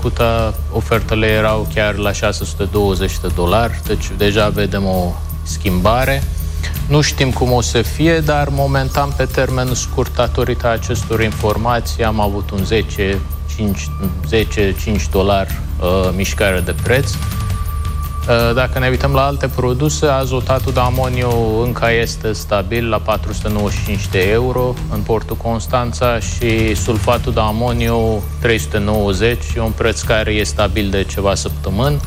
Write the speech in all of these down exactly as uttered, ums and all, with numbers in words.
trecută ofertele erau chiar la șase sute douăzeci de dolari, deci deja vedem o schimbare. Nu știm cum o să fie, dar momentan, pe termen scurt, datorită acestor informații, am avut un zece cinci dolari uh, mișcare de preț. Uh, dacă ne uităm la alte produse, azotatul de amoniu încă este stabil la patru sute nouăzeci și cinci de euro în portul Constanța și sulfatul de amoniu trei sute nouăzeci, un preț care e stabil de ceva săptămâni.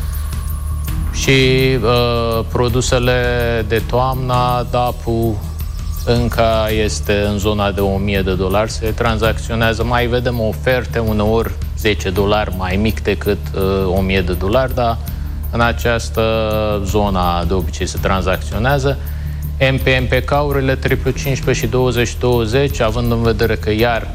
Și uh, produsele de toamnă, D A P-ul încă este în zona de o mie de dolari, se tranzacționează, mai vedem oferte uneori zece dolari mai mic decât uh, o mie de dolari, dar în această zonă de obicei se tranzacționează. M P M P K-urile triplu cincisprezece și douăzeci douăzeci, având în vedere că iar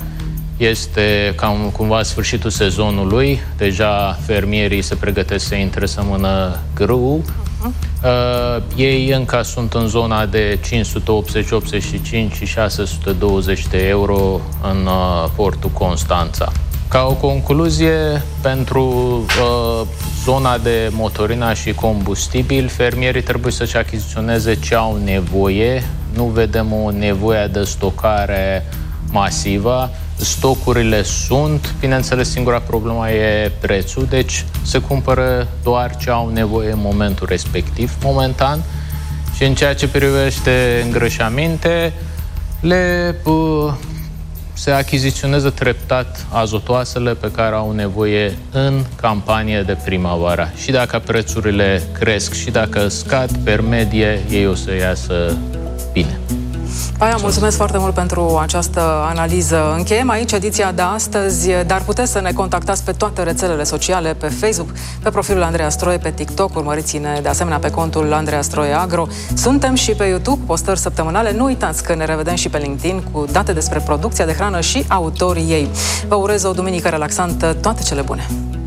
este cam cumva sfârșitul sezonului, deja fermierii se pregătesc să intre sămână grâu. Uh-huh. Uh, ei încă sunt în zona de cinci sute optzeci optzeci și cinci și șase sute douăzeci de euro în uh, portul Constanța. Ca o concluzie, pentru uh, zona de motorina și combustibil, fermierii trebuie să-și achiziționeze ce au nevoie. Nu vedem o nevoie de stocare masivă. Stocurile sunt, bineînțeles, singura problemă e prețul, deci se cumpără doar ce au nevoie în momentul respectiv, momentan. Și în ceea ce privește îngrășăminte, le uh, se achiziționează treptat azotoasele pe care au nevoie în campanie de primăvară. Și dacă prețurile cresc și dacă scad, per medie, ei o să iasă bine. Paia, mulțumesc foarte mult pentru această analiză. Încheiem aici ediția de astăzi, dar puteți să ne contactați pe toate rețelele sociale, pe Facebook, pe profilul Andreea Stroie, pe TikTok, urmăriți-ne de asemenea pe contul Andreea Stroie Agro. Suntem și pe YouTube, postări săptămânale. Nu uitați că ne revedem și pe LinkedIn cu date despre producția de hrană și autorii ei. Vă urez o duminică relaxantă, toate cele bune!